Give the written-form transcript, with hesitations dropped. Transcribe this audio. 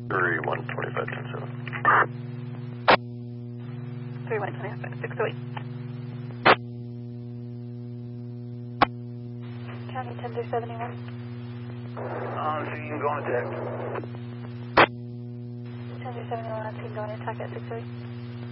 3125.7. 3125.608. County 10-371. Scene going to attack. 10-371 on scene going to attack at 608.